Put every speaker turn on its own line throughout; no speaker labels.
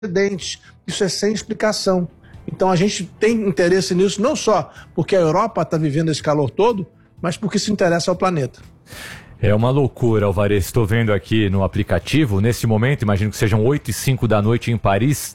precedentes. Isso é sem explicação. Então a gente tem interesse nisso não só porque a Europa está vivendo esse calor todo, mas porque se interessa ao planeta.
É uma loucura, Alvarez. Estou vendo aqui no aplicativo, nesse momento, imagino que sejam 8h05 da noite em Paris,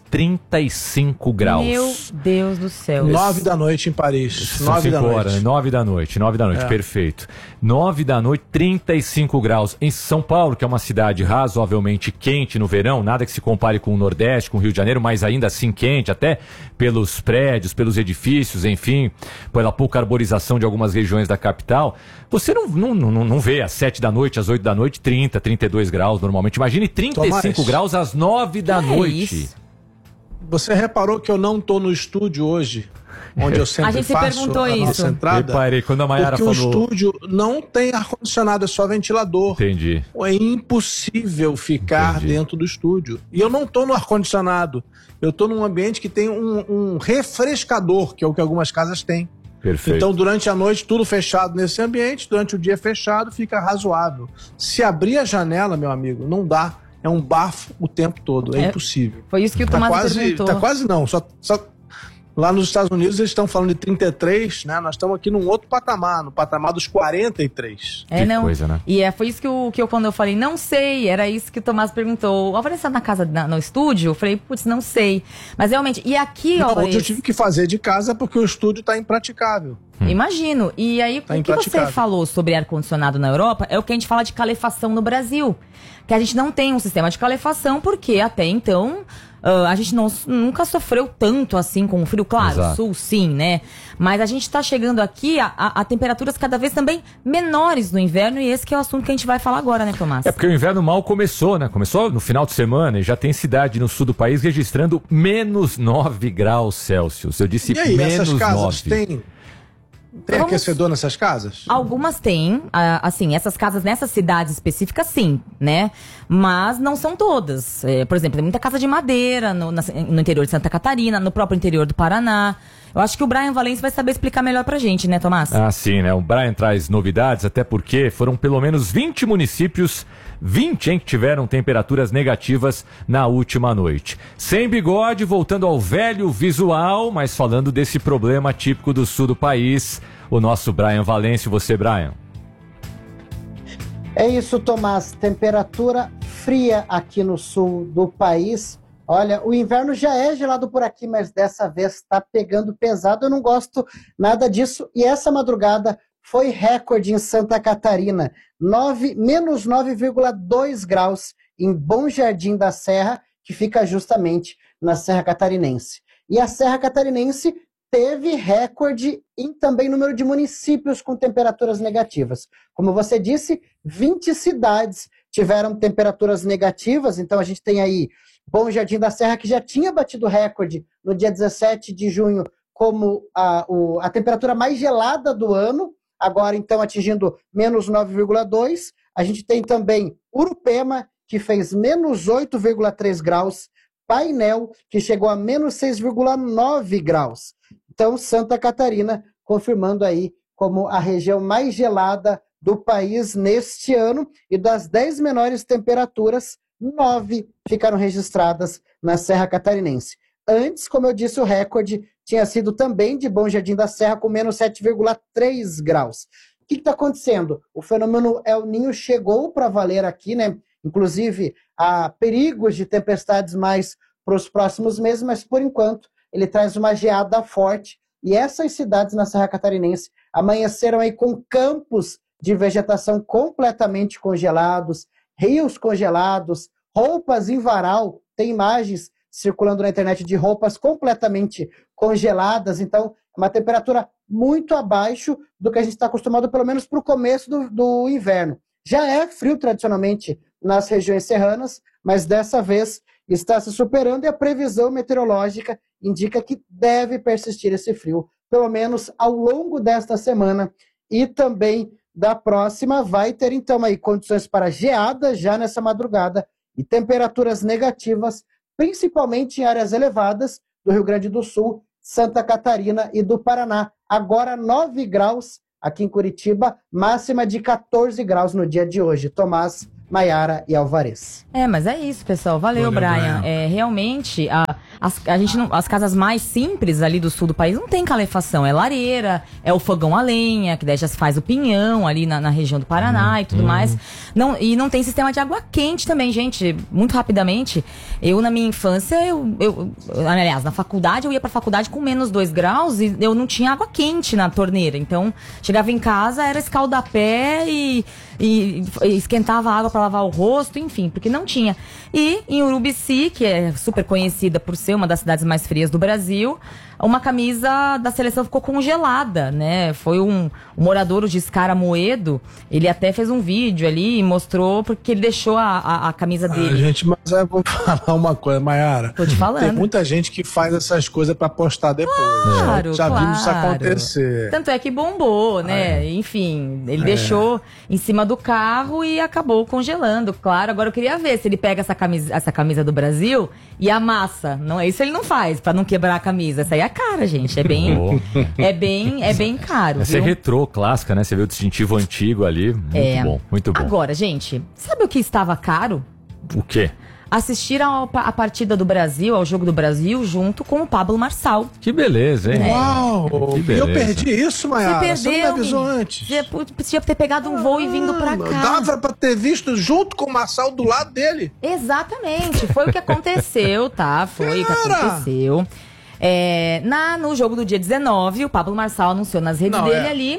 35 graus.
Meu Deus do céu.
9 da noite em Paris. 9 da
horas,
noite.
9 da noite, perfeito. 9 da noite, 35 graus. Em São Paulo, que é uma cidade razoavelmente quente no verão, nada que se compare com o Nordeste, com o Rio de Janeiro, mas ainda assim quente, até pelos prédios, pelos edifícios, enfim, pela pouca arborização de algumas regiões da capital. Você não vê às 7 da noite, às 8 da noite, 30, 32 graus normalmente. Imagine 35 graus às 9 da noite.
Você reparou que eu não estou no estúdio hoje, onde eu sempre faço a nossa entrada?
Reparei, quando a Mayara falou...
Porque o estúdio não tem ar-condicionado, é só ventilador.
Entendi.
É impossível ficar dentro do estúdio. E eu não estou no ar-condicionado. Eu estou num ambiente que tem um refrescador, que é o que algumas casas têm.
Perfeito.
Então, durante a noite, tudo fechado nesse ambiente, durante o dia fechado, fica razoável. Se abrir a janela, meu amigo, não dá. É um bafo o tempo todo, é impossível.
Foi isso que o Tomás perguntou.
Tá quase não, só lá nos Estados Unidos eles estão falando de 33, né? Nós estamos aqui num outro patamar, no patamar dos 43.
Coisa, né?
E foi isso que eu, quando eu falei, não sei, era isso que o Tomás perguntou. O Alvarez está na casa, no estúdio? Eu falei, putz, não sei. Mas realmente, e aqui, Alvarez...
Hoje eu tive que fazer de casa porque o estúdio está impraticável.
Imagino. E aí, o que você falou sobre ar-condicionado na Europa é o que a gente fala de calefação no Brasil. Que a gente não tem um sistema de calefação porque até então... a gente nunca sofreu tanto assim com o frio, claro,
Exato.
Sul sim, né? Mas a gente está chegando aqui a temperaturas cada vez também menores no inverno, e esse que é o assunto que a gente vai falar agora, né, Tomás?
É porque o inverno mal começou, né? Começou no final de semana e já tem cidade no sul do país registrando menos 9 graus Celsius. Eu disse
e aí,
menos
essas casas
9.
Tem aquecedor nessas casas?
Algumas têm, assim, essas casas nessas cidades específicas sim, né? Mas não são todas. Por exemplo, tem muita casa de madeira no interior de Santa Catarina, no próprio interior do Paraná. Eu acho que o Brian Valência vai saber explicar melhor pra gente, né, Tomás?
Ah, sim, né? O Brian traz novidades, até porque foram pelo menos 20 municípios, 20, hein, que tiveram temperaturas negativas na última noite. Sem bigode, voltando ao velho visual, mas falando desse problema típico do sul do país, o nosso Brian Valência. Você, Brian?
É isso, Tomás. Temperatura fria aqui no sul do país. Olha, o inverno já é gelado por aqui, mas dessa vez está pegando pesado. Eu não gosto nada disso. E essa madrugada foi recorde em Santa Catarina. Menos 9,2 graus em Bom Jardim da Serra, que fica justamente na Serra Catarinense. E a Serra Catarinense teve recorde em também número de municípios com temperaturas negativas. Como você disse, 20 cidades tiveram temperaturas negativas. Então a gente tem aí Bom Jardim da Serra, que já tinha batido recorde no dia 17 de junho como a temperatura mais gelada do ano, agora então atingindo menos 9,2. A gente tem também Urupema, que fez menos 8,3 graus, Painel, que chegou a menos 6,9 graus. Então, Santa Catarina confirmando aí como a região mais gelada do país neste ano, e das 10 menores temperaturas, 9 ficaram registradas na Serra Catarinense. Antes, como eu disse, o recorde tinha sido também de Bom Jardim da Serra, com menos 7,3 graus. O que está acontecendo? O fenômeno El Niño chegou para valer aqui, né? Inclusive, há perigos de tempestades mais para os próximos meses, mas, por enquanto, ele traz uma geada forte. E essas cidades na Serra Catarinense amanheceram aí com campos de vegetação completamente congelados, rios congelados, roupas em varal. Tem imagens circulando na internet de roupas completamente congeladas. Então, é uma temperatura muito abaixo do que a gente está acostumado, pelo menos para o começo do inverno. Já é frio tradicionalmente nas regiões serranas, mas dessa vez está se superando, e a previsão meteorológica indica que deve persistir esse frio, pelo menos ao longo desta semana e também da próxima. Vai ter então aí condições para geada já nessa madrugada e temperaturas negativas, principalmente em áreas elevadas do Rio Grande do Sul, Santa Catarina e do Paraná. Agora 9 graus aqui em Curitiba, máxima de 14 graus no dia de hoje. Tomás, Maiara e Alvarez.
Mas é isso, pessoal. Valeu, Brian. Realmente, a gente não, as casas mais simples ali do sul do país não tem calefação. É lareira, é o fogão a lenha, que daí já se faz o pinhão ali na região do Paraná e tudo mais. E não tem sistema de água quente também, gente. Muito rapidamente, eu na minha infância, aliás, na faculdade, eu ia pra faculdade com menos 2 graus e eu não tinha água quente na torneira. Então, chegava em casa, era escaldapé e esquentava a água para lavar o rosto, enfim, porque não tinha. E em Urubici, que é super conhecida por ser uma das cidades mais frias do Brasil, uma camisa da seleção ficou congelada, né? Foi um morador, o Giscara Moedo, ele até fez um vídeo ali e mostrou porque ele deixou a camisa dele.
Gente, mas eu vou falar uma coisa, Maiara.
Tô te falando.
Tem muita gente que faz essas coisas pra postar depois.
Claro,
Já vimos isso acontecer.
Tanto é que bombou, né? Enfim, ele deixou em cima do carro e acabou congelando, claro. Agora eu queria ver se ele pega essa camisa do Brasil e amassa. Não, isso ele não faz, pra não quebrar a camisa. Essa aí é cara, gente. É bem caro.
Essa é retrô, clássica, né? Você vê o distintivo antigo ali. Muito bom, muito bom.
Agora, gente, sabe o que estava caro?
O quê?
Assistir a partida do Brasil, ao jogo do Brasil, junto com o Pablo Marçal.
Que beleza, hein?
Uau!
Que beleza.
Eu perdi isso, Maiara. Você não me avisou antes.
Você podia ter pegado um voo e vindo pra cá.
Dava pra ter visto junto com o Marçal do lado dele.
Exatamente. Foi o que aconteceu, tá? Foi o que aconteceu. No jogo do dia 19, o Pablo Marçal anunciou nas redes dele ali.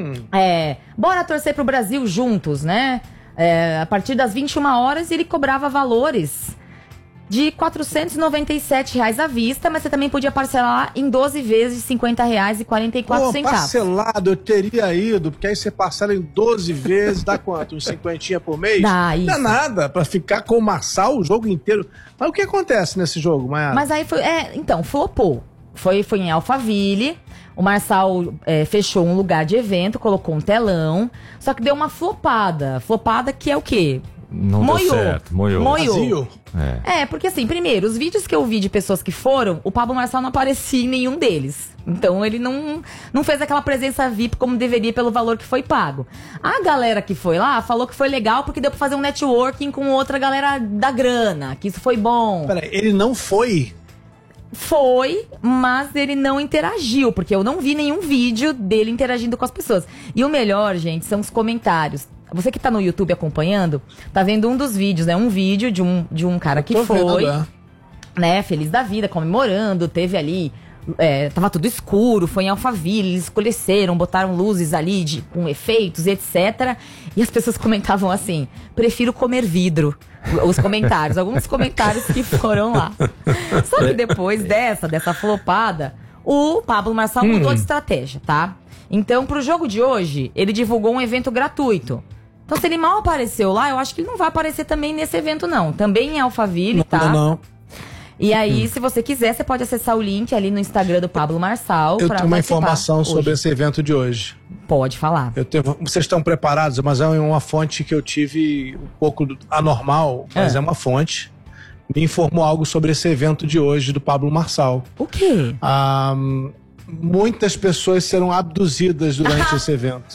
Bora torcer pro Brasil juntos, né? A partir das 21 horas ele cobrava valores de R$ 497 à vista, mas você também podia parcelar em 12 vezes de R$ 50,44.
Parcelado, eu teria ido, porque aí você parcela em 12 vezes, dá quanto? Uns 50 por mês?
Dá, isso.
Não é nada, pra ficar com o Marçal o jogo inteiro. Mas o que acontece nesse jogo, Maiara?
Mas aí foi, então, flopou. Foi em Alphaville. O Marçal fechou um lugar de evento, colocou um telão, só que deu uma flopada. Flopada que é o quê?
Não deu certo, moiou.
Vazio.
Porque assim, primeiro, os vídeos que eu vi de pessoas que foram, o Pablo Marçal não aparecia em nenhum deles. Então ele não fez aquela presença VIP como deveria pelo valor que foi pago. A galera que foi lá falou que foi legal porque deu pra fazer um networking com outra galera da grana, que isso foi bom.
Peraí, ele não foi?
Foi, mas ele não interagiu, porque eu não vi nenhum vídeo dele interagindo com as pessoas. E o melhor, gente, são os comentários. Você que tá no YouTube acompanhando, tá vendo um dos vídeos, né? Um vídeo de um cara que foi, né? Feliz da vida, comemorando, teve ali... tava tudo escuro, foi em Alphaville, eles escolheceram, botaram luzes ali com efeitos, etc. E as pessoas comentavam assim: prefiro comer vidro. Os comentários, alguns comentários que foram lá. Só que depois dessa flopada, o Pablo Marçal mudou de estratégia, tá? Então, pro jogo de hoje, ele divulgou um evento gratuito. Então, se ele mal apareceu lá, eu acho que ele não vai aparecer também nesse evento, não. Também em Alphaville, tá?
Não.
E aí, se você quiser, você pode acessar o link ali no Instagram do Pablo Marçal.
Eu tenho uma informação sobre esse evento de hoje.
Pode falar.
Vocês estão preparados? Mas é uma fonte que eu tive um pouco anormal, mas é uma fonte. Me informou algo sobre esse evento de hoje do Pablo Marçal.
O quê?
Muitas pessoas serão abduzidas durante esse evento.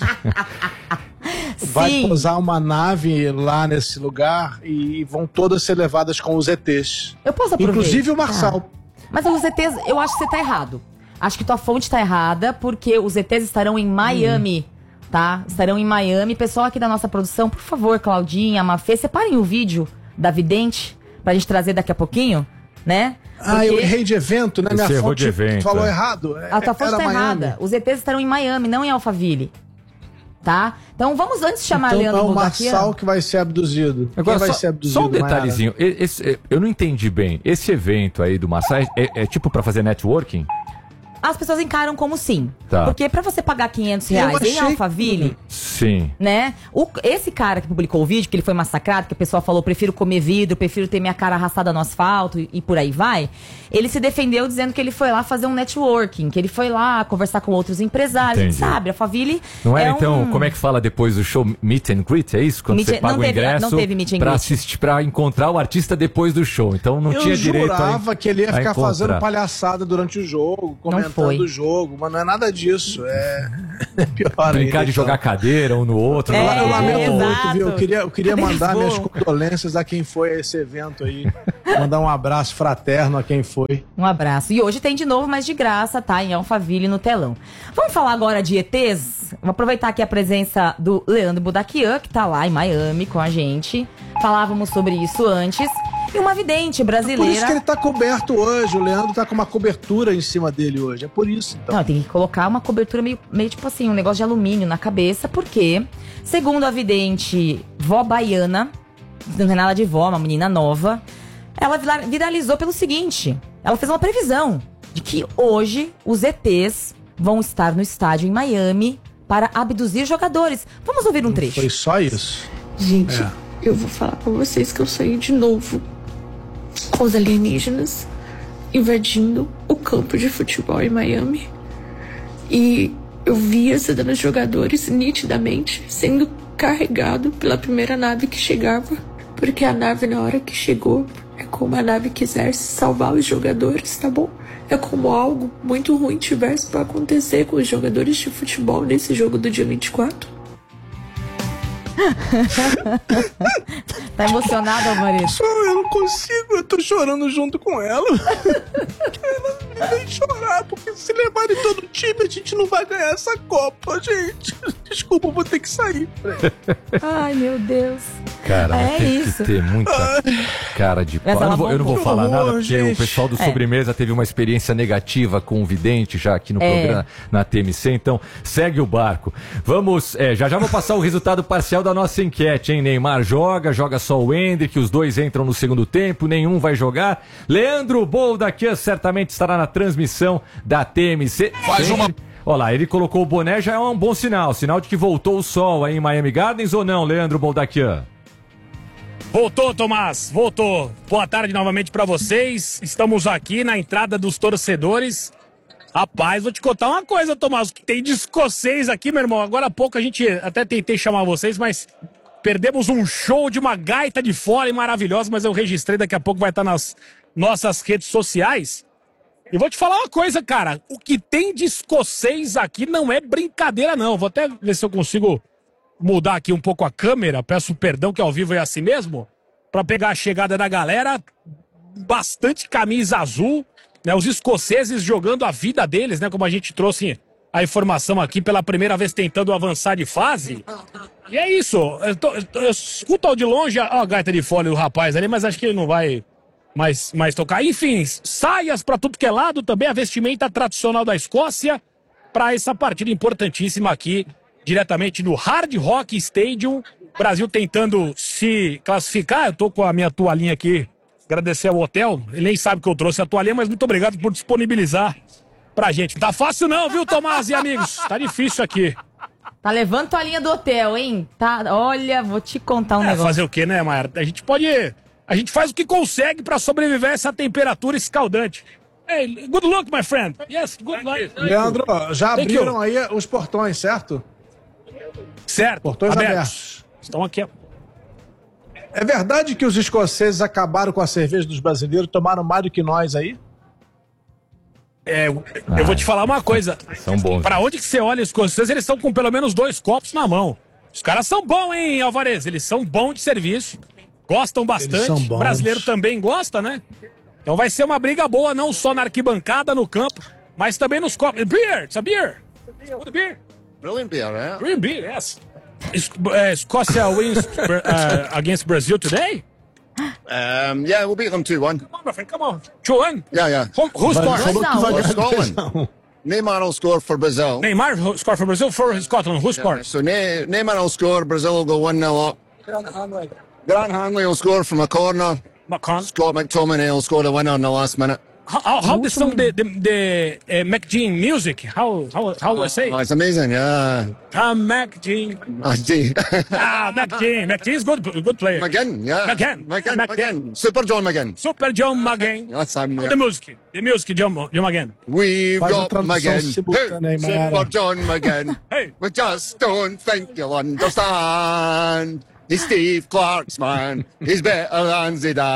Vai pousar uma nave lá nesse lugar e vão todas ser levadas com os ETs.
Eu posso aproveitar?
Inclusive o Marçal.
Mas os ETs, eu acho que você tá errado. Acho que tua fonte tá errada, porque os ETs estarão em Miami, tá? Estarão em Miami. Pessoal aqui da nossa produção, por favor, Claudinha, Mafê, separem o vídeo da vidente pra gente trazer daqui a pouquinho, né?
Eu errei de evento, né? Minha fonte falou errado.
A tua fonte tá errada. Os ETs estarão em Miami, não em Alphaville. Tá? Então vamos antes chamar Leandro Budakian.
É o Marçal que vai ser abduzido. Agora, vai ser abduzido?
Só um detalhezinho. Eu não entendi bem. Esse evento aí do Marçal é tipo pra fazer networking?
As pessoas encaram como sim.
Tá.
Porque pra você pagar R$500 em Alphaville...
Sim.
Né? Esse cara que publicou o vídeo, que ele foi massacrado, que a pessoa falou, prefiro comer vidro, prefiro ter minha cara arrastada no asfalto e por aí vai. Ele se defendeu dizendo que ele foi lá fazer um networking, que ele foi lá conversar com outros empresários.
Entendi.
Sabe, a Alphaville...
Não era então, como é que fala depois do show meet and greet? É isso? Quando você paga o ingresso
não teve meet and
pra
greet.
assistir, pra encontrar o artista depois do show. Então não tinha direito a
Eu jurava que ele ia ficar
encontrar.
fazendo palhaçada durante o jogo.
Não foi.
o jogo, mas não é nada disso. É pior.
Brincar de jogar cadeira um no outro.
Eu lamento
exato.
muito, viu? Eu queria mandar
Nervoso.
minhas condolências a quem foi a esse evento aí. Mandar um abraço fraterno a quem foi.
Um abraço. E hoje tem de novo, mas de graça, tá? Em Alphaville, no telão. Vamos falar agora de ETs? Vou aproveitar aqui a presença do Leandro Budakian, que tá lá em Miami com a gente. Falávamos sobre isso antes. E uma vidente brasileira...
Por isso que ele tá coberto hoje. O Leandro tá com uma cobertura em cima dele hoje. É por isso, então.
Não, tem que colocar uma cobertura meio tipo assim, um negócio de alumínio na cabeça, porque, segundo a vidente vó baiana, não tem nada de vó, uma menina nova, ela viralizou pelo seguinte: ela fez uma previsão de que hoje os ETs vão estar no estádio em Miami para abduzir jogadores. Vamos ouvir um trecho.
Foi só isso.
Gente, eu vou falar pra vocês que eu sonhei de novo com os alienígenas invadindo o campo de futebol em Miami. E eu via cidadãos jogadores nitidamente sendo carregado pela primeira nave que chegava. Porque a nave, na hora que chegou, é como a nave quisesse salvar os jogadores, tá bom? É como algo muito ruim tivesse pra acontecer com os jogadores de futebol nesse jogo do dia 24.
Tá emocionada, Vanessa?
Eu não consigo, eu tô chorando junto com ela. Ela me fez chorar, porque se levarem todo o time, a gente não vai ganhar essa Copa, gente. Desculpa, eu vou ter que sair.
Ai, meu Deus.
Cara,
É
tem
isso.
que ter muita cara de pau.
Mas ela
Eu não vou
bombou.
falar nada, porque
gente.
o pessoal do Sobremesa teve uma experiência negativa com o vidente já aqui no programa, na TMC, então segue o barco. Vamos, já vou passar o resultado parcial da nossa enquete, hein? Neymar joga só o Endrick, os dois entram no segundo tempo, nenhum vai jogar. Leandro Boldakian certamente estará na transmissão da TMC.
Faz uma...
Olha lá, ele colocou o boné, já é um bom sinal de que voltou o sol aí em Miami Gardens ou não, Leandro Boldakian?
Voltou, Tomás, voltou. Boa tarde novamente pra vocês. Estamos aqui na entrada dos torcedores. Rapaz, vou te contar uma coisa, Tomás, que tem de escocês aqui, meu irmão. Agora há pouco a gente até tentei chamar vocês, mas perdemos um show de uma gaita de fora maravilhosa, mas eu registrei, daqui a pouco vai estar nas nossas redes sociais. E vou te falar uma coisa, cara, o que tem de escocês aqui não é brincadeira, não. Vou até ver se eu consigo mudar aqui um pouco a câmera, peço perdão que ao vivo é assim mesmo, pra pegar a chegada da galera. Bastante camisa azul, né? Os escoceses jogando a vida deles, né? Como a gente trouxe a informação aqui pela primeira vez tentando avançar de fase. E é isso, eu escuto ao de longe a gaita de fole do rapaz ali, mas acho que ele não vai mais tocar. Enfim, saias pra tudo que é lado, também a vestimenta tradicional da Escócia para essa partida importantíssima aqui, diretamente no Hard Rock Stadium. Brasil tentando se classificar. Eu tô com a minha toalhinha aqui, agradecer ao hotel, ele nem sabe que eu trouxe a toalhinha, mas muito obrigado por disponibilizar pra gente. Não tá fácil não, viu, Tomás e amigos? Tá difícil aqui.
Tá levando a linha do hotel, hein? Tá, olha, vou te contar um negócio.
Fazer o quê, né, Mayara? A gente faz o que consegue pra sobreviver a essa temperatura escaldante. Hey, good luck, my friend. Yes, good luck.
Leandro, já
Thank you.
abriram aí os portões, certo?
Certo,
Portões abertos.
Estão aqui.
É verdade que os escoceses acabaram com a cerveja dos brasileiros, tomaram mais do que nós aí?
Eu vou te falar uma coisa.
São bons.
Pra onde que você olha os escoceses, eles estão com pelo menos 2 copos na mão. Os caras são bons, hein, Alvarez? Eles são bons de serviço. Gostam bastante.
Eles são bons.
O brasileiro também gosta, né? Então vai ser uma briga boa, não só na arquibancada, no campo, mas também nos copos. Beer, it's a beer. What a beer?
Brilliant beer, eh?
Brilliant beer, yes. Escócia wins against Brazil today?
Yeah, we'll beat them 2-1.
Come on, my friend, come on. 2-1?
Yeah.
Who scored?
Falou que vai
Or
ganhar
Scotland.
2-1.
Neymar will score for Brazil.
Neymar scored for Brazil, for Scotland. Who scored?
So Neymar will score, Brazil will go 1-0 up. Grant Hanley will score from a corner.
Macron.
Scott McTominay will score the winner in the last minute.
How the song the McGean music? How I say?
Oh, it's amazing, yeah.
McGean.
McGinn,
McGean is good player.
yeah.
McGinn.
Super John McGinn.
Super John McGean.
That's him, yeah.
The music, John McGinn.
We've
Faz a
got
tradução
McGinn.
simultânea aí, Mayara.
Super John McGinn.
Hey.
We just don't think you'll understand. He's Steve Clark's man. He's better than Zidane.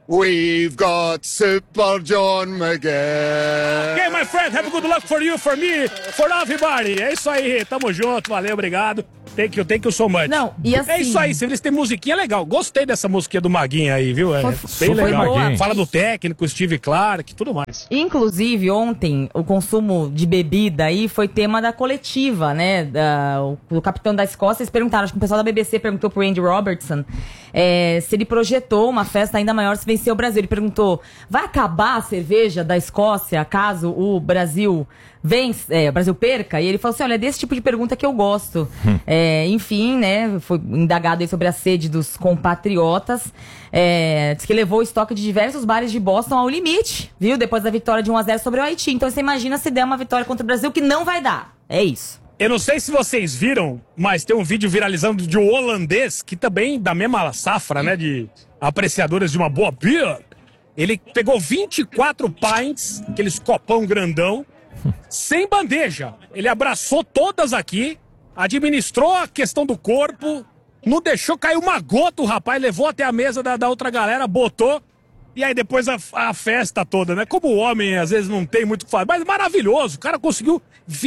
We've got Super John McGinn.
Okay, my friend, have a good luck for you, for me, for everybody. É isso aí, tamo junto, valeu, obrigado. Thank you so much.
Não, e assim...
É isso aí, eles têm musiquinha legal. Gostei dessa musiquinha do Maguinho aí, viu? É bem legal.
Boa.
Fala do técnico, Steve Clark, tudo mais.
Inclusive, ontem, o consumo de bebida aí foi tema da coletiva, né? O capitão da Escócia, eles perguntaram, acho que o pessoal da BBC perguntou pro Andy Robertson se ele projetou uma festa ainda maior se vencer o Brasil. Ele perguntou, vai acabar a cerveja da Escócia caso o Brasil o Brasil perca? E ele falou assim, olha, é desse tipo de pergunta que eu gosto. Enfim, né, foi indagado aí sobre a sede dos compatriotas. Diz que levou o estoque de diversos bares de Boston ao limite, viu? Depois da vitória de 1-0 sobre o Haiti. Então você imagina se der uma vitória contra o Brasil, que não vai dar. É isso.
Eu não sei se vocês viram, mas tem um vídeo viralizando de um holandês, que também da mesma safra, né, de apreciadores de uma boa beer. Ele pegou 24 pints, aqueles copão grandão, sem bandeja. Ele abraçou todas aqui, administrou a questão do corpo, não deixou cair uma gota o rapaz, levou até a mesa da outra galera, botou, e aí depois a festa toda, né? Como o homem às vezes não tem muito o que fazer, mas maravilhoso, o cara conseguiu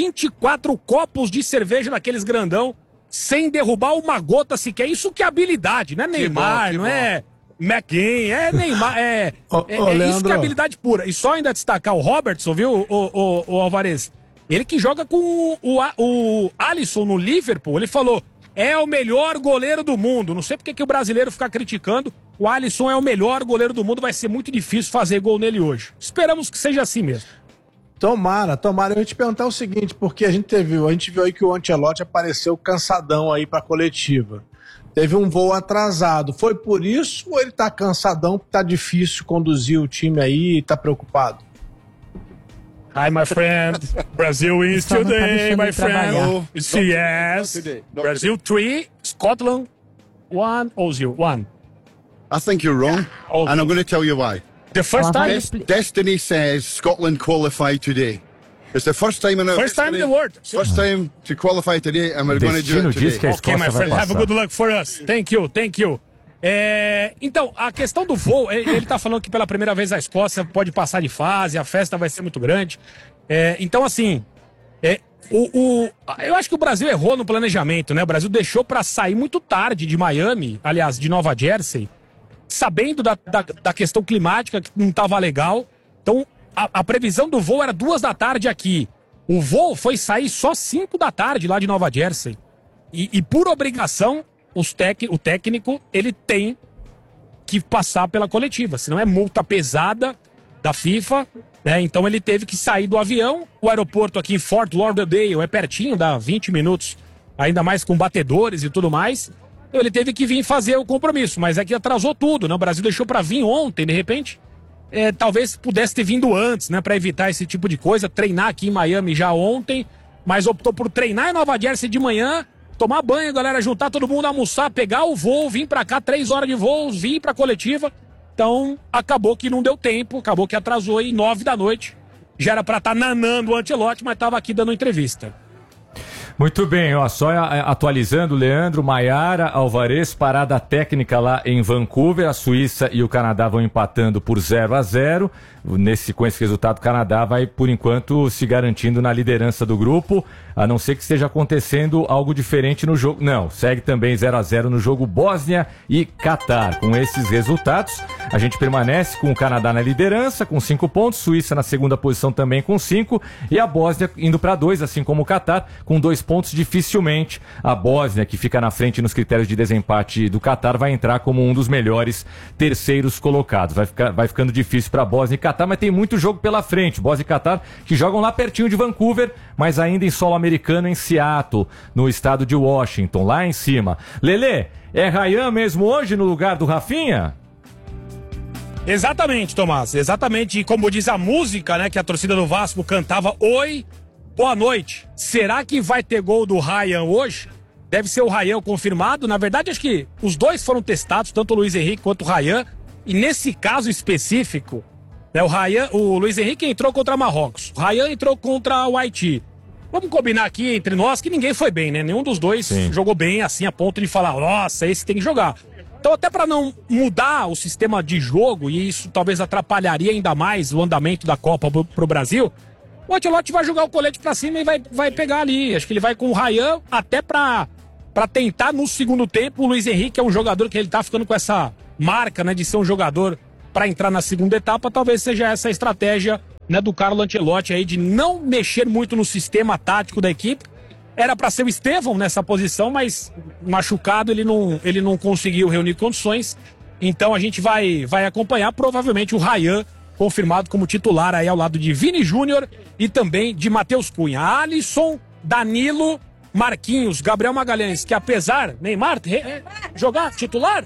24 copos de cerveja daqueles grandão, sem derrubar uma gota sequer. Isso que é habilidade, não é Neymar, não é McGinn, é Neymar, isso que é habilidade pura. E só ainda destacar o Robertson, viu, o Alvarez? Ele que joga com o Alisson no Liverpool, ele falou, é o melhor goleiro do mundo. Não sei porque que o brasileiro fica criticando. O Alisson é o melhor goleiro do mundo, vai ser muito difícil fazer gol nele hoje. Esperamos que seja assim mesmo.
Tomara. Eu ia te perguntar o seguinte, porque a gente viu aí que o Ancelotti apareceu cansadão aí pra coletiva. Teve um voo atrasado. Foi por isso ou ele tá cansadão, porque tá difícil conduzir o time aí e tá preocupado?
Hi, my friend. Brazil is today, my friend. Yes. Brazil 3, Scotland 1 or 0. 1.
I think you're wrong, and I'm going to tell you why.
The first time?
Destiny says Scotland qualify today. It's the first time in the
world.
First time to qualify today, and we're going to do it today.
Okay, my friend, have a good luck for us. Thank you. Então, a questão do voo, ele tá falando que pela primeira vez a Escócia pode passar de fase, a festa vai ser muito grande. Então, assim, eu acho que o Brasil errou no planejamento, né? O Brasil deixou pra sair muito tarde de Miami, aliás, de Nova Jersey, sabendo da questão climática, que não tava legal. Então, a previsão do voo era 2 da tarde aqui. O voo foi sair só 5 da tarde lá de Nova Jersey. E por obrigação, o técnico, ele tem que passar pela coletiva. Senão é multa pesada da FIFA, né? Então ele teve que sair do avião. O aeroporto aqui em Fort Lauderdale é pertinho, dá 20 minutos, ainda mais com batedores e tudo mais. Então ele teve que vir fazer o compromisso, mas é que atrasou tudo, né? O Brasil deixou para vir ontem, de repente. Talvez pudesse ter vindo antes, né? Para evitar esse tipo de coisa, treinar aqui em Miami já ontem, mas optou por treinar em Nova Jersey de manhã, tomar banho, galera, juntar todo mundo, almoçar, pegar o voo, vir pra cá, 3 horas de voo, vir pra coletiva. Então, acabou que não deu tempo, acabou que atrasou aí 9 da noite. Já era pra estar nanando o Ancelotti, mas tava aqui dando entrevista.
Muito bem, ó, só atualizando, Leandro, Maiara, Alvarez, parada técnica lá em Vancouver, a Suíça e o Canadá vão empatando por 0-0. Com esse resultado, o Canadá vai, por enquanto, se garantindo na liderança do grupo, a não ser que esteja acontecendo algo diferente no jogo. Não, segue também 0-0 no jogo Bósnia e Catar. Com esses resultados, a gente permanece com o Canadá na liderança, com 5 pontos, Suíça na segunda posição também com 5, e a Bósnia indo para 2, assim como o Catar, com 2 pontos. Dificilmente a Bósnia, que fica na frente nos critérios de desempate do Catar, vai entrar como um dos melhores terceiros colocados. Vai ficando difícil para a Bósnia e Catar, mas tem muito jogo pela frente. Bósnia e Catar que jogam lá pertinho de Vancouver, mas ainda em solo americano, em Seattle, no estado de Washington, lá em cima. Lelê, é Ryan mesmo hoje no lugar do Rafinha?
Exatamente, Tomás, exatamente. E como diz a música, né, que a torcida do Vasco cantava, oi, boa noite. Será que vai ter gol do Ryan hoje? Deve ser o Ryan confirmado. Na verdade, acho que os dois foram testados, tanto o Luiz Henrique quanto o Ryan. E nesse caso específico, né, o Luiz Henrique entrou contra Marrocos. O Ryan entrou contra o Haiti. Vamos combinar aqui entre nós que ninguém foi bem, né? Nenhum dos dois jogou bem assim a ponto de falar, nossa, esse tem que jogar. Então, até para não mudar o sistema de jogo, e isso talvez atrapalharia ainda mais o andamento da Copa pro Brasil, o Ancelotti vai jogar o colete para cima e vai pegar ali. Acho que ele vai com o Ryan até para tentar no segundo tempo. O Luiz Henrique é um jogador que ele tá ficando com essa marca, né, de ser um jogador para entrar na segunda etapa. Talvez seja essa a estratégia, né, do Carlo Ancelotti aí, de não mexer muito no sistema tático da equipe. Era para ser o Estevão nessa posição, mas machucado ele não conseguiu reunir condições. Então a gente vai acompanhar provavelmente o Ryan confirmado como titular aí ao lado de Vini Júnior e também de Matheus Cunha. Alisson, Danilo, Marquinhos, Gabriel Magalhães, que apesar, Neymar, jogar titular?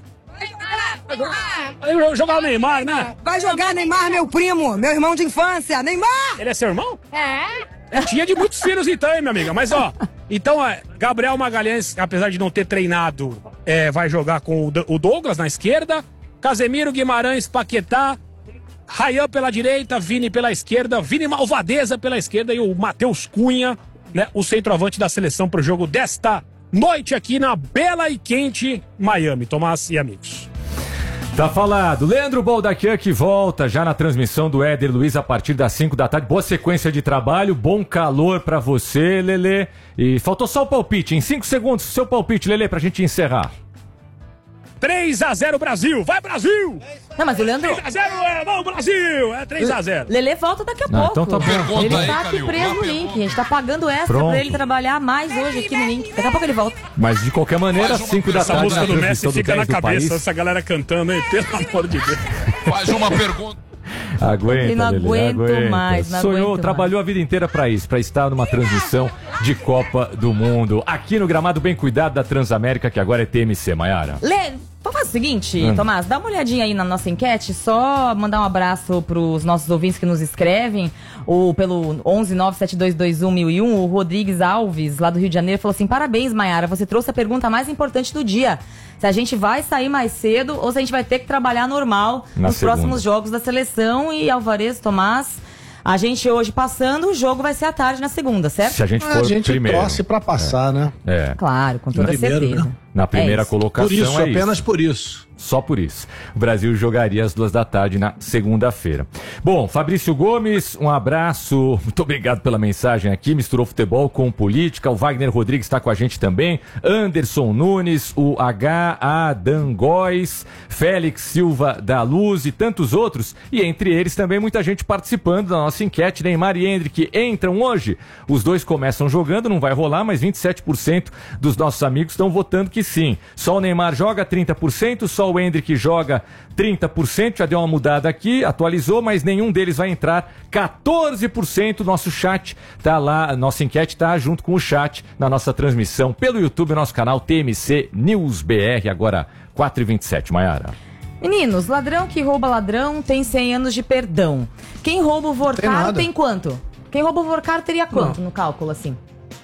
Vai jogar o Neymar, né?
Vai jogar Neymar, meu primo, meu irmão de infância, Neymar!
Ele é seu irmão? Tinha de muitos filhos então, hein, minha amiga? Mas ó, então Gabriel Magalhães, apesar de não ter treinado, vai jogar com o Douglas na esquerda, Casemiro, Guimarães, Paquetá, Ryan pela direita, Vini pela esquerda, Vini Malvadeza pela esquerda e o Matheus Cunha, né, o centroavante da seleção para o jogo desta noite aqui na bela e quente Miami. Tomás e amigos.
Tá falado. Leandro Boldaquian que volta já na transmissão do Éder Luiz a partir das 5 da tarde. Boa sequência de trabalho, bom calor pra você, Lelê. E faltou só o palpite. Em 5 segundos, seu palpite, Lelê, pra gente encerrar.
3-0 Brasil! Vai, Brasil!
Não, mas o Leandro...
3-0, vamos, Brasil! É 3-0.
Lelê volta daqui a pouco.
Então tá bom.
Ele tá aqui preso no link. A gente tá pagando extra pra ele trabalhar mais hoje aqui no link. Daqui a pouco ele volta.
Mas de qualquer maneira, 5 da tarde.
Essa música do Messi fica na cabeça,
país.
essa galera cantando aí, pelo amor de Deus.
Faz uma pergunta.
Aguenta,
não
Lelê,
aguento
aguenta.
mais, não
Sonhou,
aguento
trabalhou a vida inteira pra isso, pra estar numa transmissão de Copa do Mundo. Aqui no gramado bem cuidado da Transamérica, que agora é TMC, Maiara.
Lê, vamos fazer o seguinte, Tomás, dá uma olhadinha aí na nossa enquete, só mandar um abraço pros nossos ouvintes que nos escrevem, pelo 11972211001, o Rodrigues Alves, lá do Rio de Janeiro, falou assim: parabéns, Maiara, você trouxe a pergunta mais importante do dia. Se a gente vai sair mais cedo ou se a gente vai ter que trabalhar normal nos próximos jogos da seleção. E Alvarez, Tomás, a gente hoje passando, o jogo vai ser à tarde na segunda, certo?
Se a gente for
A gente
primeiro.
torce pra passar, né?
Claro, com toda certeza.
Né?
Na primeira colocação
Por isso,
é
apenas
isso.
por isso.
Só por isso. O Brasil jogaria às 2 da tarde na segunda-feira. Bom, Fabrício Gomes, um abraço. Muito obrigado pela mensagem aqui. Misturou futebol com política. O Wagner Rodrigues está com a gente também. Anderson Nunes, o H.A. Dangóis, Félix Silva da Luz e tantos outros. E entre eles também muita gente participando da nossa enquete. Neymar e Endrick entram hoje. Os dois começam jogando, não vai rolar, mas 27% dos nossos amigos estão votando que sim. Só o Neymar joga 30%, só o Endrick joga 30%, já deu uma mudada aqui, atualizou, mas nenhum deles vai entrar. 14%, nosso chat tá lá, nossa enquete tá junto com o chat na nossa transmissão pelo YouTube, nosso canal TMC News BR, agora 4h27, Maiara.
Meninos, ladrão que rouba ladrão tem 100 anos de perdão. Quem rouba o Vorcaro tem quanto? Quem rouba o Vorcaro teria quanto no cálculo, assim?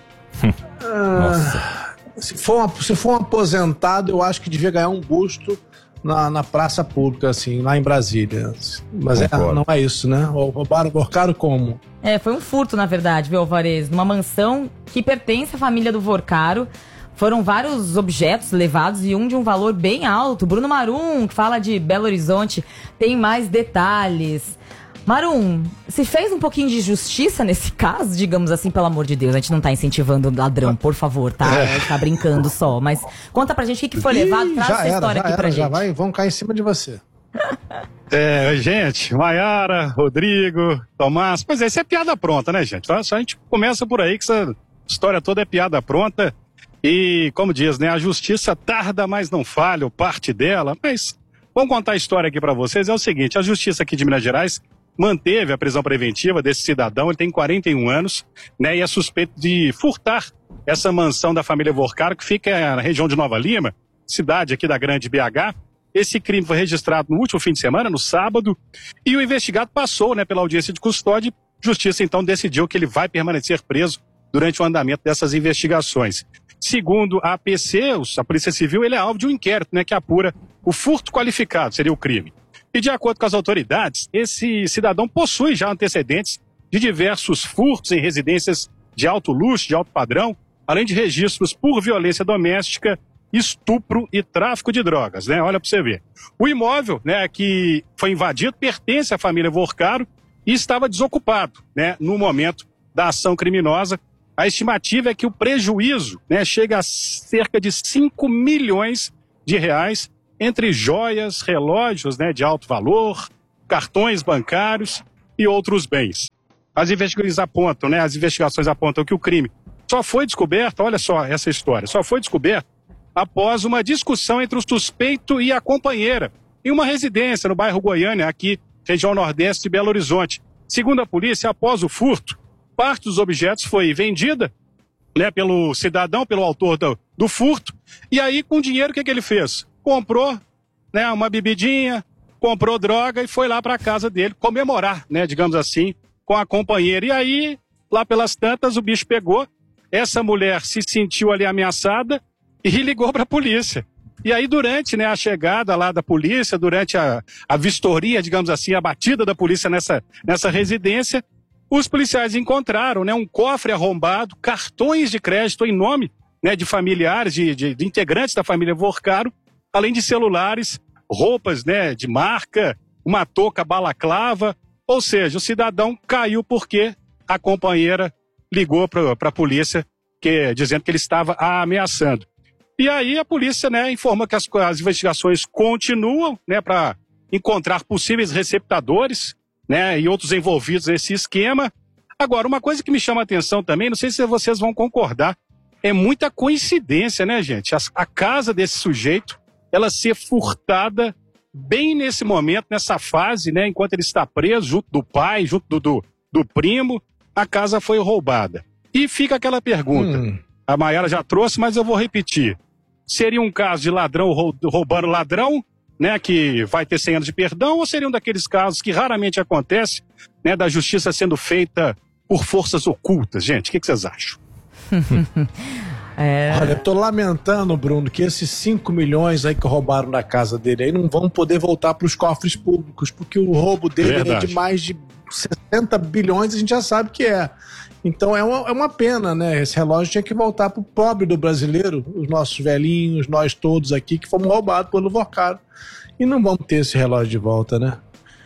Nossa.
Se for um aposentado, eu acho que devia ganhar um busto na praça pública, assim, lá em Brasília. Mas não é isso, né? Roubaram o Vorcaro como?
Foi um furto, na verdade, viu, Alvarez? Numa mansão que pertence à família do Vorcaro. Foram vários objetos levados e um de um valor bem alto. Bruno Marum, que fala de Belo Horizonte, tem mais detalhes. Marum, se fez um pouquinho de justiça nesse caso, digamos assim, pelo amor de Deus. A gente não tá incentivando o ladrão, por favor, tá? Tá brincando só. Mas conta pra gente o que foi levado. Traz essa história aqui pra gente.
Vão cair em cima de você.
Gente, Maiara, Rodrigo, Tomás. Pois é, isso é piada pronta, né, gente? Só a gente começa por aí, que essa história toda é piada pronta. E, como diz, né, a justiça tarda, mas não falha, ou parte dela. Mas vamos contar a história aqui pra vocês. É o seguinte, a justiça aqui de Minas Gerais manteve a prisão preventiva desse cidadão, ele tem 41 anos, né, e é suspeito de furtar essa mansão da família Vorcaro, que fica na região de Nova Lima, cidade aqui da grande BH. Esse crime foi registrado no último fim de semana, no sábado, e o investigado passou, né, pela audiência de custódia. A justiça, então, decidiu que ele vai permanecer preso durante o andamento dessas investigações. Segundo a APC, a Polícia Civil, ele é alvo de um inquérito, né, que apura o furto qualificado, seria o crime. E de acordo com as autoridades, esse cidadão possui já antecedentes de diversos furtos em residências de alto luxo, de alto padrão, além de registros por violência doméstica estupro e tráfico de drogas, né? Olha para você ver. O imóvel, né, que foi invadido pertence à família Vorcaro e estava desocupado, né, no momento da ação criminosa. A estimativa é que o prejuízo, né, chega a cerca de 5 milhões de reais entre joias, relógios, né, de alto valor, cartões bancários e outros bens. As investigações apontam que o crime só foi descoberto, olha só essa história, só foi descoberto após uma discussão entre o suspeito e a companheira em uma residência no bairro Goiânia, aqui, região nordeste de Belo Horizonte. Segundo a polícia, após o furto, parte dos objetos foi vendida, né, pelo cidadão, pelo autor do furto, e aí com o dinheiro o que ele fez? Comprou, né, uma bebidinha, comprou droga e foi lá para a casa dele comemorar, né, digamos assim, com a companheira. E aí, lá pelas tantas, o bicho pegou, essa mulher se sentiu ali ameaçada e ligou para a polícia. E aí, durante, né, a chegada lá da polícia, durante a vistoria, digamos assim, a batida da polícia nessa residência, os policiais encontraram, né, um cofre arrombado, cartões de crédito em nome, né, de familiares, de integrantes da família Vorcaro, além de celulares, roupas, né, de marca, uma touca balaclava. Ou seja, o cidadão caiu porque a companheira ligou para a polícia dizendo que ele estava a ameaçando. E aí a polícia, né, informa que as investigações continuam, né, para encontrar possíveis receptadores, né, e outros envolvidos nesse esquema. Agora, uma coisa que me chama a atenção também, não sei se vocês vão concordar, é muita coincidência, né, gente? A casa desse sujeito, ela ser furtada bem nesse momento, nessa fase, né, enquanto ele está preso, junto do pai, junto do primo, a casa foi roubada. E fica aquela pergunta, a Maiara já trouxe, mas eu vou repetir. Seria um caso de ladrão roubando ladrão, né, que vai ter 100 anos de perdão, ou seria um daqueles casos que raramente acontece, né, da justiça sendo feita por forças ocultas? Gente, o que vocês acham?
Olha, eu tô lamentando, Bruno, que esses 5 milhões aí que roubaram da casa dele aí não vão poder voltar para os cofres públicos, porque o roubo dele é de mais de 60 bilhões, a gente já sabe que é. Então é uma pena, né? Esse relógio tinha que voltar pro pobre do brasileiro, os nossos velhinhos, nós todos aqui que fomos roubados pelo Vorcaro. E não vamos ter esse relógio de volta, né?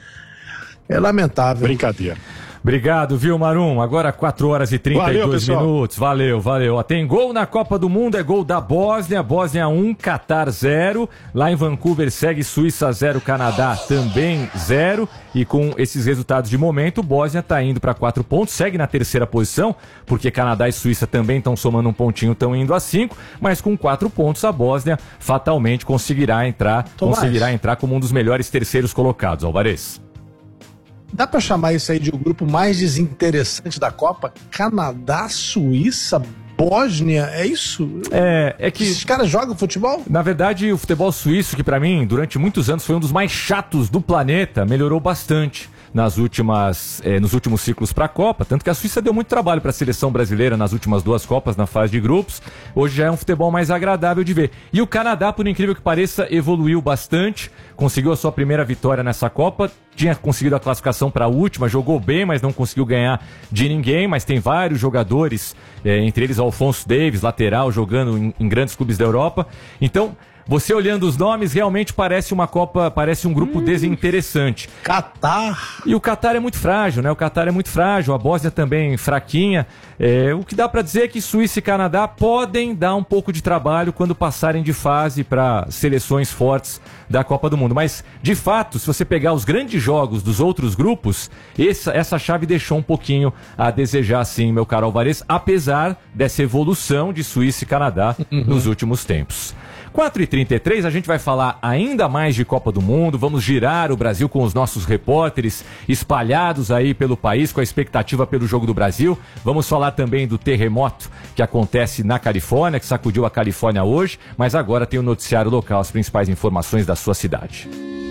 É lamentável.
Brincadeira.
Obrigado, viu, Marum? Agora 4 horas e 32 minutos. Valeu. Ó, tem gol na Copa do Mundo, é gol da Bósnia. Bósnia 1, Catar 0. Lá em Vancouver segue Suíça 0, Canadá também 0. E com esses resultados de momento, Bósnia está indo para 4 pontos, segue na terceira posição, porque Canadá e Suíça também estão somando um pontinho, estão indo a 5. Mas com 4 pontos, a Bósnia fatalmente conseguirá entrar como um dos melhores terceiros colocados, Alvarez.
Dá pra chamar isso aí de o grupo mais desinteressante da Copa? Canadá, Suíça, Bósnia, é isso?
É que...
Esses caras jogam futebol?
Na verdade, o futebol suíço, que pra mim, durante muitos anos, foi um dos mais chatos do planeta, melhorou bastante nos últimos ciclos para a Copa, tanto que a Suíça deu muito trabalho para a seleção brasileira nas últimas 2 Copas, na fase de grupos. Hoje já é um futebol mais agradável de ver. E o Canadá, por incrível que pareça, evoluiu bastante, conseguiu a sua primeira vitória nessa Copa, tinha conseguido a classificação para a última, jogou bem, mas não conseguiu ganhar de ninguém, mas tem vários jogadores, entre eles Alphonso Davies, lateral, jogando em grandes clubes da Europa. Então, você olhando os nomes, realmente parece uma Copa, parece um grupo desinteressante.
Catar.
E o Catar é muito frágil, né? O Catar é muito frágil, a Bósnia também fraquinha. O que dá pra dizer é que Suíça e Canadá podem dar um pouco de trabalho quando passarem de fase para seleções fortes da Copa do Mundo. Mas, de fato, se você pegar os grandes jogos dos outros grupos, essa chave deixou um pouquinho a desejar, sim, meu caro Alvarez, apesar dessa evolução de Suíça e Canadá nos últimos tempos. 4h33, a gente vai falar ainda mais de Copa do Mundo, vamos girar o Brasil com os nossos repórteres espalhados aí pelo país, com a expectativa pelo Jogo do Brasil. Vamos falar também do terremoto que acontece na Califórnia, que sacudiu a Califórnia hoje, mas agora tem o noticiário local, as principais informações da sua cidade.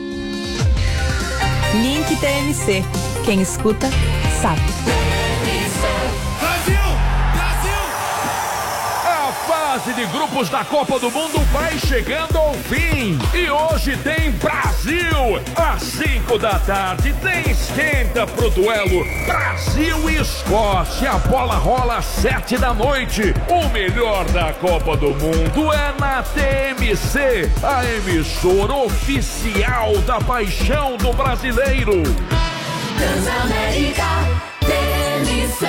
Link TMC, quem escuta, sabe.
Brasil! Brasil! fase de grupos da Copa do Mundo vai chegando ao fim. E hoje tem Brasil. Às 5 da tarde tem esquenta pro duelo Brasil e Escócia. A bola rola às 7 da noite. O melhor da Copa do Mundo é na TMC, a emissora oficial da paixão do brasileiro.
Transamérica TMC.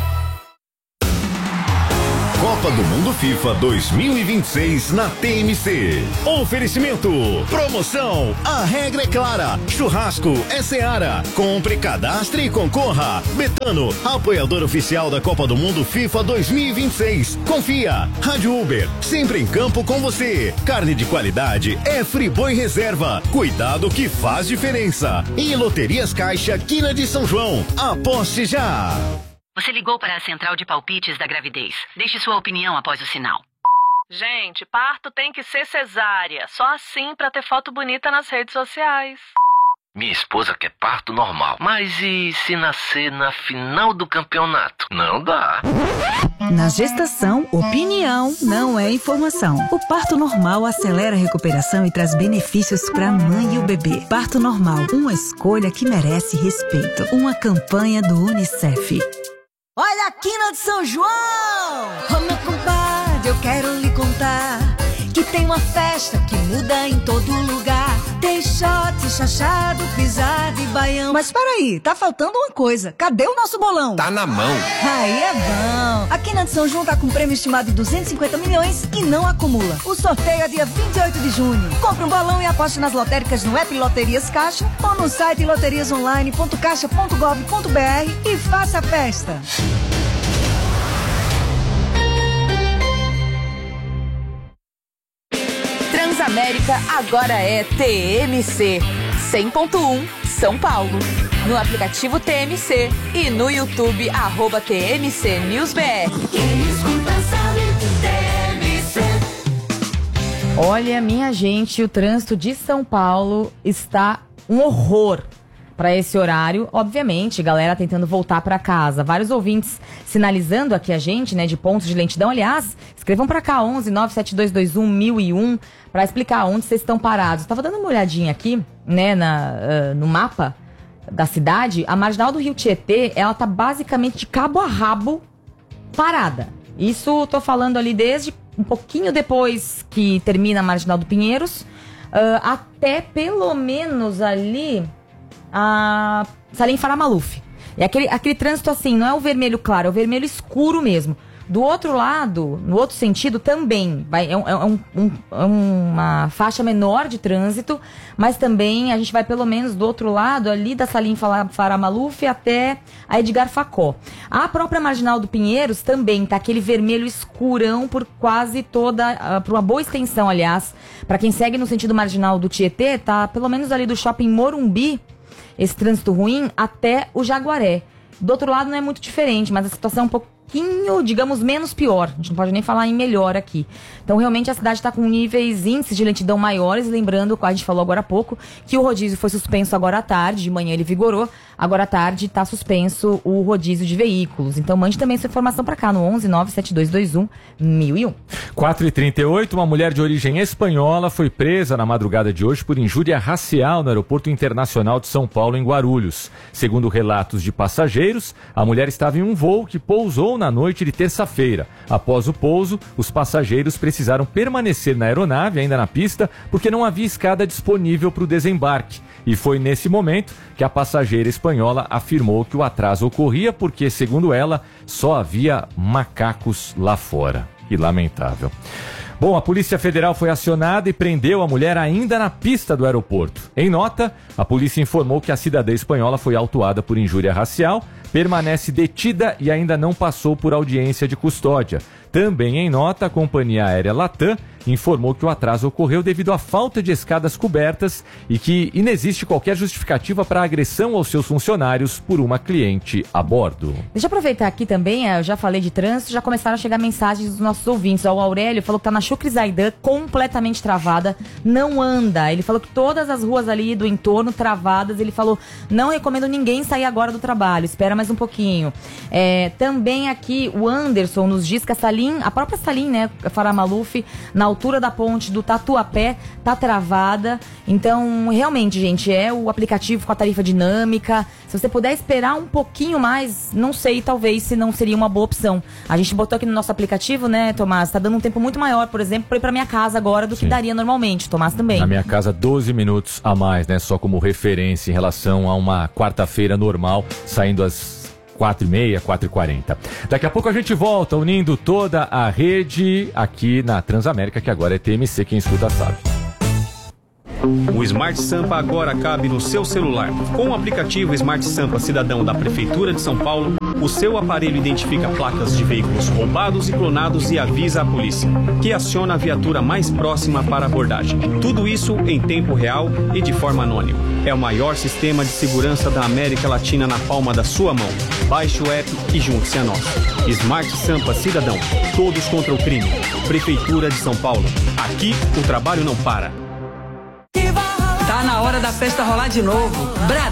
Copa do Mundo FIFA 2026 na TMC. Oferecimento. Promoção. A regra é clara. Churrasco é Seara. Compre, cadastre e concorra. Betano, apoiador oficial da Copa do Mundo FIFA 2026. Confia. Rádio Uber, sempre em campo com você. Carne de qualidade é Friboi Reserva. Cuidado que faz diferença. E Loterias Caixa, Quina de São João. Aposte já.
Você ligou para a central de palpites da gravidez. Deixe sua opinião após o sinal.
Gente, parto tem que ser cesárea. Só assim pra ter foto bonita nas redes sociais.
Minha esposa quer parto normal. Mas e se nascer na final do campeonato? Não dá.
Na gestação, opinião não é informação. O parto normal acelera a recuperação e traz benefícios para a mãe e o bebê. Parto normal, uma escolha que merece respeito. Uma campanha do UNICEF.
Olha a Quina de São João! Ô meu compadre, eu quero lhe contar que tem uma festa que muda em todo lugar. Tem shot, chachado, pisado e baião.
Mas peraí, tá faltando uma coisa. Cadê o nosso bolão?
Tá na mão.
Aí é bom. A Quina de São João tá com um prêmio estimado de 250 milhões e não acumula. O sorteio é dia 28 de junho. Compre um bolão e aposte nas lotéricas no app Loterias Caixa ou no site loteriasonline.caixa.gov.br e faça a festa.
Transamérica agora é TMC 100.1 São Paulo. No aplicativo TMC e no YouTube @TMC NewsBR. Olha, minha gente, o trânsito de São Paulo está um horror para esse horário. Obviamente, galera tentando voltar para casa. Vários ouvintes sinalizando aqui a gente, né, de pontos de lentidão. Aliás, escrevam para cá 11 97221 1001 para explicar onde vocês estão parados. Estava dando uma olhadinha aqui, né, no mapa da cidade. A marginal do Rio Tietê, ela tá basicamente de cabo a rabo parada. Isso tô falando ali desde um pouquinho depois que termina a marginal do Pinheiros, até pelo menos ali a Salim Farah Maluf. É aquele trânsito assim, não é o vermelho claro, é o vermelho escuro mesmo. Do outro lado, no outro sentido também, é uma faixa menor de trânsito, mas também a gente vai pelo menos do outro lado, ali da Salim Farah Maluf até a Edgar Facó. A própria marginal do Pinheiros também tá aquele vermelho escurão por quase toda, por uma boa extensão, aliás. Para quem segue no sentido marginal do Tietê, tá pelo menos ali do Shopping Morumbi, esse trânsito ruim, até o Jaguaré. Do outro lado não é muito diferente, mas a situação é um pouquinho, digamos, menos pior. A gente não pode nem falar em melhor aqui. Então, realmente, a cidade está com índices de lentidão maiores. Lembrando, a gente falou agora há pouco, que o rodízio foi suspenso agora à tarde. De manhã ele vigorou. Agora à tarde está suspenso o rodízio de veículos. Então, mande também sua informação para cá no 11 97221 1001.
4h38, uma mulher de origem espanhola foi presa na madrugada de hoje por injúria racial no Aeroporto Internacional de São Paulo, em Guarulhos. Segundo relatos de passageiros, a mulher estava em um voo que pousou na noite de terça-feira. Após o pouso, os passageiros precisaram permanecer na aeronave, ainda na pista, porque não havia escada disponível para o desembarque. E foi nesse momento que a passageira espanhola afirmou que o atraso ocorria porque, segundo ela, só havia macacos lá fora. Que lamentável. Bom, a Polícia Federal foi acionada e prendeu a mulher ainda na pista do aeroporto. Em nota, a polícia informou que a cidadã espanhola foi autuada por injúria racial, permanece detida e ainda não passou por audiência de custódia. Também em nota, a companhia aérea Latam informou que o atraso ocorreu devido à falta de escadas cobertas e que inexiste qualquer justificativa para a agressão aos seus funcionários por uma cliente a bordo.
Deixa eu aproveitar aqui também, eu já falei de trânsito, já começaram a chegar mensagens dos nossos ouvintes. O Aurélio falou que tá na Chucre Zaidan completamente travada, não anda. Ele falou que todas as ruas ali do entorno travadas, ele falou, não recomendo ninguém sair agora do trabalho, espera mais um pouquinho. Também aqui o Anderson nos diz que essa Salim, a própria Salim, né, Farah Maluf, na altura da ponte do Tatuapé, tá travada. Então, realmente, gente, é o aplicativo com a tarifa dinâmica. Se você puder esperar um pouquinho mais, não sei, talvez, se não seria uma boa opção. A gente botou aqui no nosso aplicativo, né, Tomás, tá dando um tempo muito maior, por exemplo, pra ir pra minha casa agora do que daria normalmente. Tomás também.
Na minha casa, 12 minutos a mais, né, só como referência em relação a uma quarta-feira normal, saindo às 4h30, 4h40. Daqui a pouco a gente volta unindo toda a rede aqui na Transamérica, que agora é TMC, quem escuta sabe.
O Smart Sampa agora cabe no seu celular. Com o aplicativo Smart Sampa Cidadão da Prefeitura de São Paulo, o seu aparelho identifica placas de veículos roubados e clonados e avisa a polícia, que aciona a viatura mais próxima para abordagem. Tudo isso em tempo real e de forma anônima. É o maior sistema de segurança da América Latina na palma da sua mão. Baixe o app e junte-se a nós. Smart Sampa Cidadão. Todos contra o crime. Prefeitura de São Paulo. Aqui o trabalho não para.
Tá na hora da festa rolar de novo.